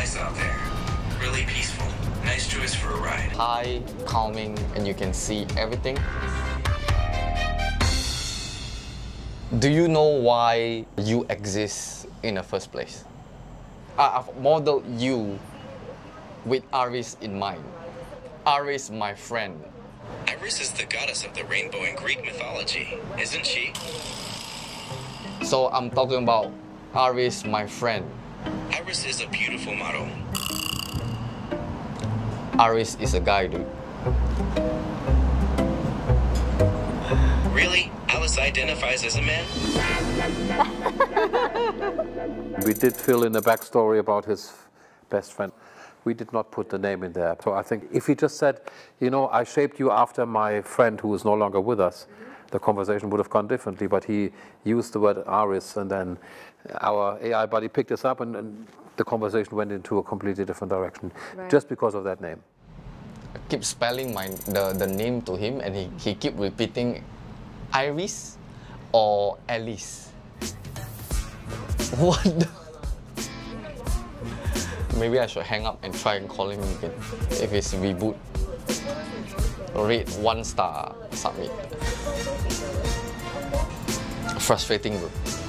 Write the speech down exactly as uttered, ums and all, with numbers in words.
nice out there. Really peaceful. Nice choice for a ride. High, calming, and you can see everything. Do you know why you exist in the first place? I've modeled you with Aris in mind. Aris, my friend. Iris is the goddess of the rainbow in Greek mythology, isn't she? So I'm talking about Aris, my friend. Iris is a beautiful model. Aris is a guy, dude. Really? Alice identifies as a man? We did fill in a backstory about his best friend. We did not put the name in there. So I think if he just said, you know, I shaped you after my friend who is no longer with us, the conversation would have gone differently. But he used the word Aris, and then our A I buddy picked us up, and, and the conversation went into a completely different direction, right, just because of that name. I keep spelling my the, the name to him, and he, he keep repeating Iris or Alice. What the? Maybe I should hang up and try and call him again. If it's reboot, rate one star, submit. Frustrating, bro.